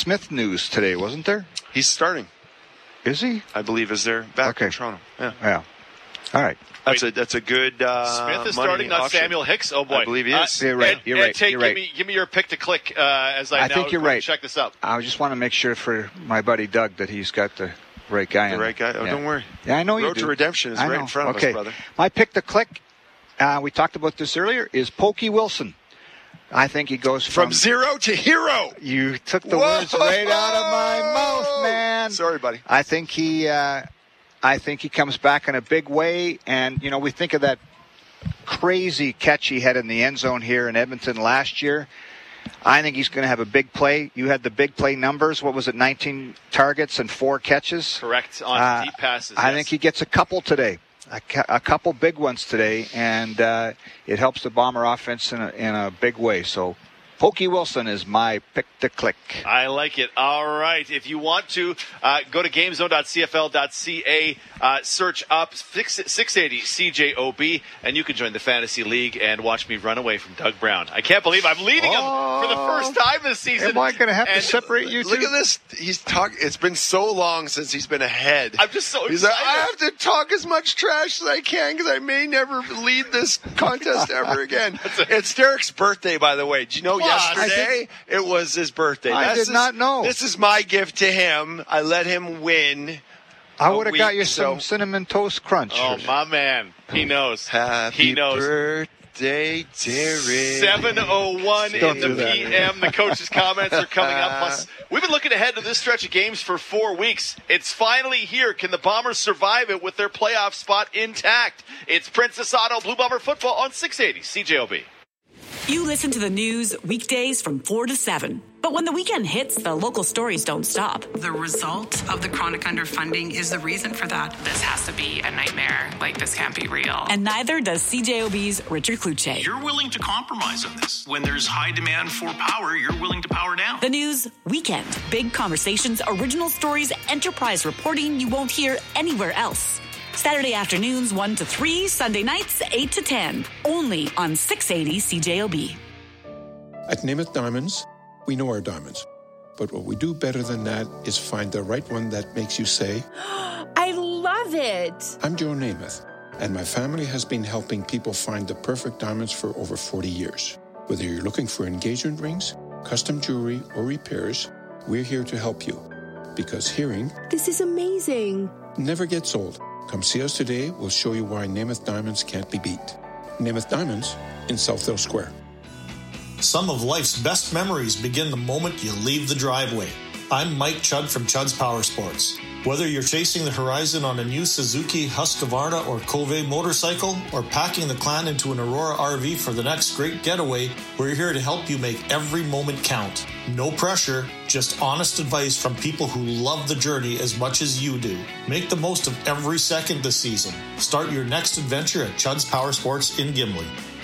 Smith news today, wasn't there? He's starting. Is he? I believe is there back in Toronto. Yeah. All right. That's a good Smith is starting, not option. Samuel Hicks. Oh boy, I believe he is. You're right. You're right. Tate, give me your pick to click as I think you're right. Check this up. I just want to make sure for my buddy Doug that he's got the right guy. The right guy. Oh, don't worry. Yeah, I know you do. Road to Redemption is right in front of us, brother. My pick to click. We talked about this earlier. Is Pokey Wilson. I think he goes from zero to hero. You took the words right out of my mouth, man. Sorry, buddy. I think he comes back in a big way, and we think of that crazy catch he had in the end zone here in Edmonton last year. I think he's going to have a big play. You had the big play numbers. What was it? 19 targets and 4 catches. Correct on deep passes. I think he gets a couple today. A couple big ones today, and it helps the Bomber offense in a big way. So, Pokey Wilson is my pick to click. I like it. All right. If you want to, go to gamezone.cfl.ca, search up 680 CJOB, and you can join the Fantasy League and watch me run away from Doug Brown. I can't believe I'm leading him for the first time this season. Am I going to have to separate you two? Look at this. He's talking. It's been so long since he's been ahead. I'm just so excited. He's like, I have to talk as much trash as I can because I may never lead this contest ever again. It's Derek's birthday, by the way. Did you know yesterday it was his birthday? I did not know. This is my gift to him. I let him win. I would have got you some Cinnamon Toast Crunch. Oh, my man. He knows. Happy birthday, Derek. 7:01 in the PM. The coach's comments are coming up. Plus, we've been looking ahead to this stretch of games for 4 weeks. It's finally here. Can the Bombers survive it with their playoff spot intact? It's Princess Auto Blue Bomber football on 680 CJOB. You listen to the news weekdays from 4 to 7. But when the weekend hits, the local stories don't stop. The result of the chronic underfunding is the reason for that. This has to be a nightmare. Like, this can't be real. And neither does CJOB's Richard Kluche. You're willing to compromise on this. When there's high demand for power, you're willing to power down. The news weekend. Big conversations, original stories, enterprise reporting you won't hear anywhere else. Saturday afternoons 1 to 3, Sunday nights 8 to 10. Only on 680 CJOB. At Namath Diamonds, we know our diamonds. But what we do better than that is find the right one that makes you say, I love it. I'm Joe Namath, and my family has been helping people find the perfect diamonds for over 40 years. Whether you're looking for engagement rings, custom jewelry, or repairs, we're here to help you. Because hearing, this is amazing, never gets old. Come see us today. We'll show you why Namath Diamonds can't be beat. Namath Diamonds in Southdale Square. Some of life's best memories begin the moment you leave the driveway. I'm Mike Chud from Chud's Power Sports. Whether you're chasing the horizon on a new Suzuki Husqvarna or Cove motorcycle, or packing the clan into an Aurora RV for the next great getaway, we're here to help you make every moment count. No pressure, just honest advice from people who love the journey as much as you do. Make the most of every second this season. Start your next adventure at Chud's Power Sports in Gimli.